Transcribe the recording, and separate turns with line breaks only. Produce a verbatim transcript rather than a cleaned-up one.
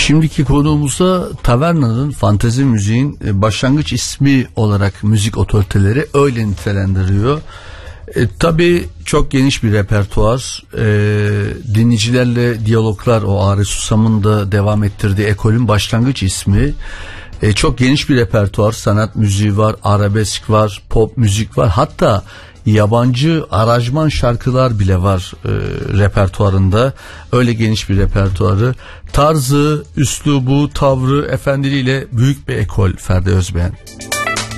Şimdiki konuğumuza tavernanın, fantezi müziğin başlangıç ismi olarak müzik otoriteleri öyle nitelendiriyor. E, tabii çok geniş bir repertuar, e, dinleyicilerle diyaloglar, o Ari Susam'ın da devam ettirdiği ekolün başlangıç ismi. E, çok geniş bir repertuar, sanat müziği var, arabesk var, pop müzik var, hatta yabancı aranjman şarkılar bile var e, repertuarında. Öyle geniş bir repertuarı, tarzı, üslubu, tavrı, efendiliğiyle büyük bir ekol Ferdi Özbeğen.